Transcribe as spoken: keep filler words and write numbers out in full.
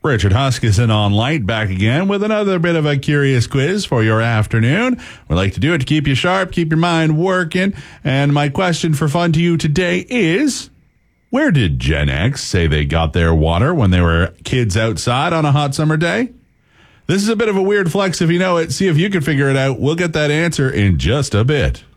Richard Huskisson on Light, back again with another bit of a curious quiz for your afternoon. We like to do it to keep you sharp, keep your mind working. And my question for fun to you today is, where did Gen X say they got their water when they were kids outside on a hot summer day? This is a bit of a weird flex if you know it. See if you can figure it out. We'll get that answer in just a bit.